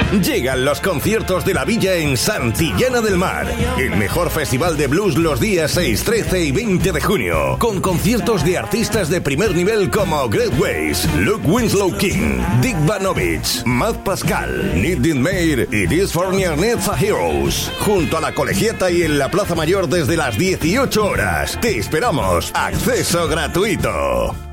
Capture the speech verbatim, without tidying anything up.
Llegan los conciertos de la Villa en Santillana del Mar, el mejor festival de blues los días seis, trece y veinte de junio, con conciertos de artistas de primer nivel como Great Ways, Luke Winslow King, Dick Vanovich, Matt Pascal, Nick Mayer y This Fornier Netza Heroes, junto a la Colegiata y en la Plaza Mayor desde las dieciocho horas. Te esperamos, acceso gratuito.